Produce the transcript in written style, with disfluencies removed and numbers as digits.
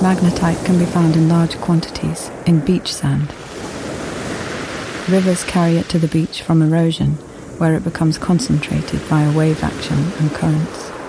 Magnetite can be found in large quantities in beach sand. Rivers carry it to the beach from erosion, where it becomes concentrated via wave action and currents.